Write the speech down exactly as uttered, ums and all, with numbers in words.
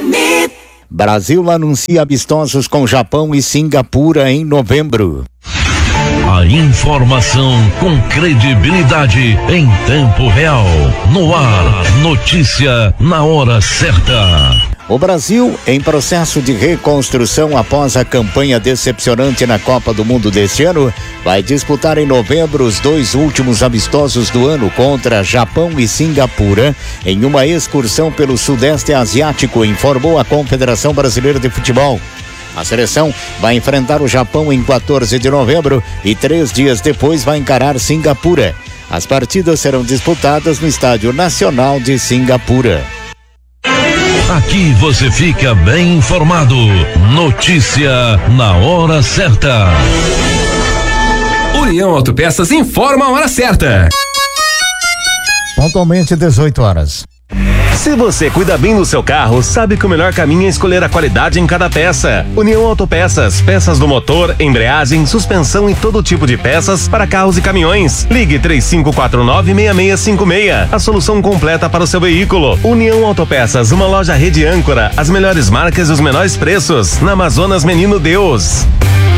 M. Brasil anuncia amistosos com Japão e Singapura em novembro. A informação com credibilidade em tempo real. No ar, notícia na hora certa. O Brasil, em processo de reconstrução após a campanha decepcionante na Copa do Mundo deste ano, vai disputar em novembro os dois últimos amistosos do ano contra Japão e Singapura em uma excursão pelo Sudeste Asiático, informou a Confederação Brasileira de Futebol. A seleção vai enfrentar o Japão em quatorze de novembro e três dias depois vai encarar Singapura. As partidas serão disputadas no Estádio Nacional de Singapura. Aqui você fica bem informado. Notícia na hora certa. União Autopeças informa a hora certa. Pontualmente dezoito horas. Se você cuida bem do seu carro, sabe que o melhor caminho é escolher a qualidade em cada peça. União Autopeças, peças do motor, embreagem, suspensão e todo tipo de peças para carros e caminhões. Ligue três cinco quatro nove, seis seis cinco seis, a solução completa para o seu veículo. União Autopeças, uma loja rede âncora, as melhores marcas e os menores preços, na Amazonas Menino Deus.